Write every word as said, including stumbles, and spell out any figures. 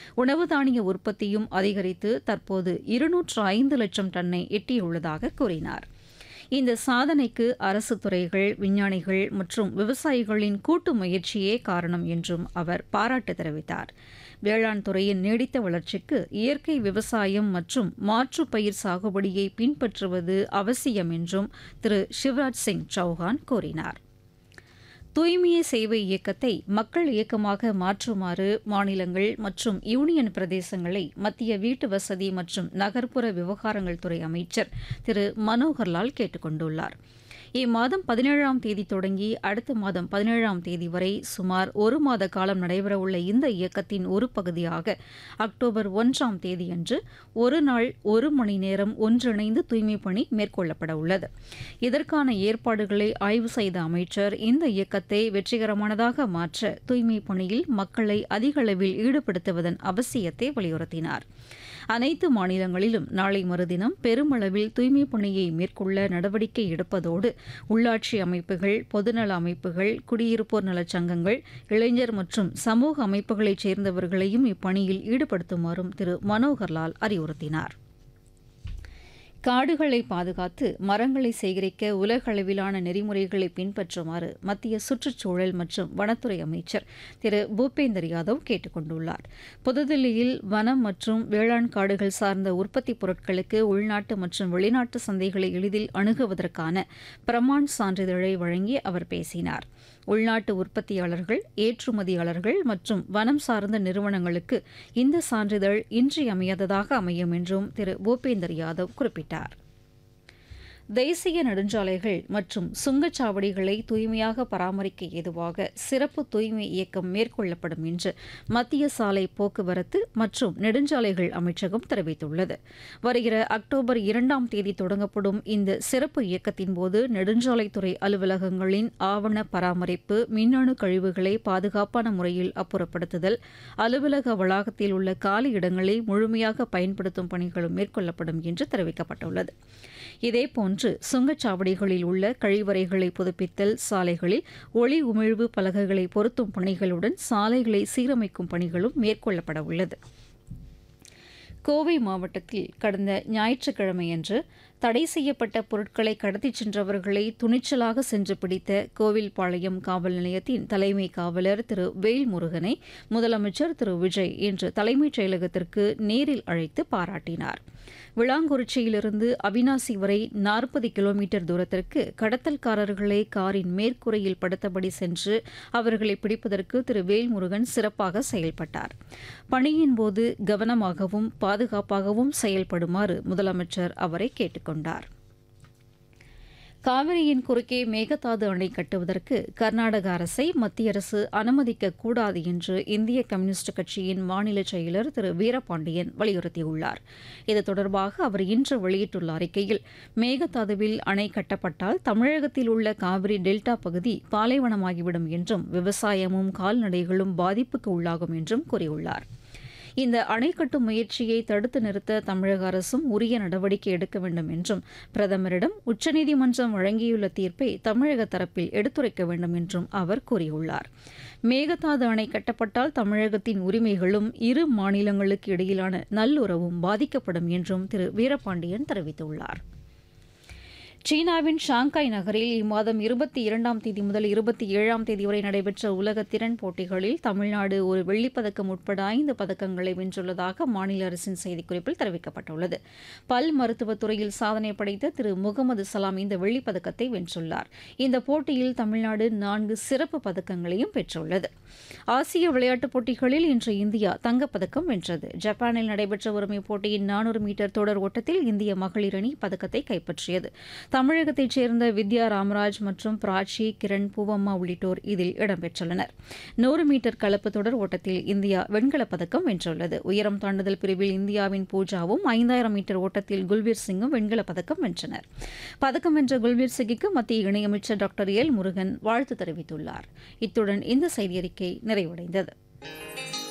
உணவு தானிய உற்பத்தியும் அதிகரித்து தற்போது இருநூற்று ஐந்து லட்சம் டன்னை எட்டியுள்ளதாக கூறினார். இந்த சாதனைக்கு அரசு துறைகள், விஞ்ஞானிகள் மற்றும் விவசாயிகளின் கூட்டு முயற்சியே காரணம் என்றும் அவர் பாராட்டு தெரிவித்தார். வேளாண் துறையின் நீடித்த வளர்ச்சிக்கு இயற்கை விவசாயம் மற்றும் மாற்று பயிர் சாகுபடியை பின்பற்றுவது அவசியம் என்றும் திரு சிவராஜ் சிங் சௌஹான் கூறினார். தூய்மையே சேவை இயக்கத்தை மக்கள் இயக்கமாக மாற்றுமாறு மாநிலங்கள் மற்றும் யூனியன் பிரதேசங்களை மத்திய வீட்டு வசதி மற்றும் நகர்ப்புற விவகாரங்கள் துறை அமைச்சர் திரு மனோகர்லால் கேட்டுக் கொண்டுள்ளார். இம்மாதம் பதினேழாம் தேதி தொடங்கி அடுத்த மாதம் பதினேழாம் தேதி வரை சுமார் ஒரு மாத காலம் நடைபெறவுள்ள இந்த இயக்கத்தின் ஒரு பகுதியாக அக்டோபர் ஒன்றாம் தேதியன்று ஒரு நாள் ஒரு மணி நேரம் ஒன்றிணைந்து தூய்மைப் பணி மேற்கொள்ளப்பட உள்ளது. இதற்கான ஏற்பாடுகளை ஆய்வு செய்த அமைச்சர் இந்த இயக்கத்தை வெற்றிகரமானதாக மாற்ற தூய்மைப் பணியில் மக்களை அதிக அளவில் ஈடுபடுத்துவதன் அவசியத்தை வலியுறுத்தினார். அனைத்து மாநிலங்களிலும் நாளை மறுதினம் பெருமளவில் தூய்மைப் பணியை மேற்கொள்ள நடவடிக்கை எடுப்பதோடு உள்ளாட்சி அமைப்புகள், பொதுநல அமைப்புகள், குடியிருப்போர் நலச் சங்கங்கள், இளைஞர் மற்றும் சமூக அமைப்புகளைச் சேர்ந்தவர்களையும் இப்பணியில் ஈடுபடுத்துமாறும் திரு மனோகர்லால் அறிவுறுத்தினார். காடுகளை பாதுகாத்து மரங்களை சேகரிக்க உலக அளவிலான நெறிமுறைகளை பின்பற்றுமாறு மத்திய சுற்றுச்சூழல் மற்றும் வனத்துறை அமைச்சர் திரு பூபேந்தர் யாதவ் கேட்டுக் கொண்டுள்ளார். புதுதில்லியில் வனம் மற்றும் வேளாண் காடுகள் சார்ந்த உற்பத்தி பொருட்களுக்கு உள்நாட்டு மற்றும் வெளிநாட்டு சந்தைகளை எளிதில் அணுகுவதற்கான பிரமாண் சான்றிதழை வழங்கி அவர் பேசினார். உள்நாட்டு உற்பத்தியாளர்கள், ஏற்றுமதியாளர்கள் மற்றும் வனம் சார்ந்த நிறுவனங்களுக்கு இந்த சான்றிதழ் இன்றியமையாததாக அமையும் என்றும் திரு பூபேந்தர் யாதவ் குறிப்பிட்டார். தேசிய நெடுஞ்சாலைகள் மற்றும் சுங்கச்சாவடிகளை தூய்மையாக பராமரிக்க ஏதுவாக சிறப்பு தூய்மை இயக்கம் மேற்கொள்ளப்படும் என்று மத்திய சாலை போக்குவரத்து மற்றும் நெடுஞ்சாலைகள் அமைச்சகம் தெரிவித்துள்ளது. வருகிற அக்டோபர் இரண்டாம் தேதி தொடங்கப்படும் இந்த சிறப்பு இயக்கத்தின்போது நெடுஞ்சாலைத்துறை அலுவலகங்களின் ஆவண பராமரிப்பு, மின்னணு கழிவுகளை பாதுகாப்பான முறையில் அப்புறப்படுத்துதல், அலுவலக வளாகத்தில் உள்ள காலி இடங்களை முழுமையாக பயன்படுத்தும் பணிகளும் மேற்கொள்ளப்படும் என்று தெரிவிக்கப்பட்டுள்ளது. இதேபோன்று சுங்கச்சாவடிகளில் உள்ள கழிவறைகளை புதுப்பித்தல், சாலைகளில் ஒளி உமிழ்வு பலகைகளை பொருத்தும் பணிகளுடன் சாலைகளை சீரமைக்கும் பணிகளும் மேற்கொள்ளப்பட உள்ளது. கோவை மாவட்டத்தில் கடந்த ஞாயிற்றுக்கிழமையன்று தடை செய்யப்பட்ட பொருட்களை கடத்திச் சென்றவர்களை துணிச்சலாக சென்று பிடித்த கோவில்பாளையம் காவல் நிலையத்தின் தலைமை காவலர் திரு வேல்முருகனை முதலமைச்சர் திரு விஜய் இன்று தலைமைச் செயலகத்திற்கு நேரில் அழைத்து பாராட்டினார். விளாங்குறிச்சியிலிருந்து அவினாசி வரை நாற்பது கிலோமீட்டர் தூரத்திற்கு கடத்தல்காரர்களை காரின் மேற்கூரையில் படுத்தபடி சென்று அவர்களை பிடிப்பதற்கு திரு வேல்முருகன் சிறப்பாக செயல்பட்டார். பணியின்போது கவனமாகவும் பாதுகாப்பாகவும் செயல்படுமாறு முதலமைச்சர் அவரை கேட்டுக் கொண்டார். காவிரியின் குறுக்கே மேகதாது அணை கட்டுவதற்கு கர்நாடக அரசை மத்திய அரசு அனுமதிக்கக்கூடாது என்று இந்திய கம்யூனிஸ்ட் கட்சியின் மாநில செயலர் திரு வீரபாண்டியன் வலியுறுத்தியுள்ளார். இது தொடர்பாக அவர் இன்று வெளியிட்டுள்ள அறிக்கையில், மேகதாதுவில் அணை கட்டப்பட்டால் தமிழகத்தில் உள்ள காவிரி டெல்டா பகுதி பாலைவனமாகிவிடும் என்றும் விவசாயமும் கால்நடைகளும் பாதிப்புக்கு உள்ளாகும் என்றும் கூறியுள்ளார். இந்த அணை கட்டும் முயற்சியை தடுத்து நிறுத்த தமிழக அரசும் உரிய நடவடிக்கை எடுக்க வேண்டும் என்றும் பிரதமரிடம் உச்சநீதிமன்றம் வழங்கியுள்ள தீர்ப்பை தமிழக தரப்பில் எடுத்துரைக்க வேண்டும் என்றும் அவர் கூறியுள்ளார். மேகதாது அணை கட்டப்பட்டால் தமிழகத்தின் உரிமைகளும் இரு மாநிலங்களுக்கு இடையிலான நல்லுறவும் பாதிக்கப்படும் என்றும் திரு வீரபாண்டியன் தெரிவித்துள்ளார். சீனாவின் ஷாங்காய் நகரில் இம்மாதம் இருபத்தி இரண்டாம் தேதி முதல் இருபத்தி ஏழாம் தேதி வரை நடைபெற்ற உலக திறன் போட்டிகளில் தமிழ்நாடு ஒரு வெள்ளிப்பதக்கம் உட்பட ஐந்து பதக்கங்களை வென்றுள்ளதாக மாநில அரசின் செய்திக்குறிப்பில் தெரிவிக்கப்பட்டுள்ளது. பல் மருத்துவத் துறையில் சாதனை படைத்த திரு முகமது சலாம் இந்த வெள்ளிப்பதக்கத்தை வென்றுள்ளார். இந்த போட்டியில் தமிழ்நாடு நான்கு சிறப்பு பதக்கங்களையும் பெற்றுள்ளது. ஆசிய விளையாட்டுப் போட்டிகளில் இன்று இந்தியா தங்கப்பதக்கம் வென்றது. ஜப்பானில் நடைபெற்ற ஒருமை போட்டியின் நானூறு மீட்டர் தொடர் ஓட்டத்தில் இந்திய மகளிர் அணி பதக்கத்தை கைப்பற்றியது. தமிழகத்தைச் சேர்ந்த வித்யா ராமராஜ் மற்றும் பிராச்சி, கிரண், பூவம்மா உள்ளிட்டோர் இதில் இடம்பெற்றுள்ளனர். நூறு மீட்டர் கலப்பு தொடர் ஓட்டத்தில் இந்தியா வெண்கலப் பதக்கம் வென்றுள்ளது. உயரம் தாண்டுதல் பிரிவில் இந்தியாவின் பூஜாவும் ஐந்தாயிரம் மீட்டர் ஓட்டத்தில் குல்பீர் சிங்கும் வெண்கலப் பதக்கம் வென்றனர். பதக்கம் வென்ற குல்பீர் சிங்கிற்கு மத்திய இணையமைச்சர் டாக்டர் எல் முருகன் வாழ்த்து தெரிவித்துள்ளார். இத்துடன் இந்த செய்தியறிக்கை நிறைவடைந்தது.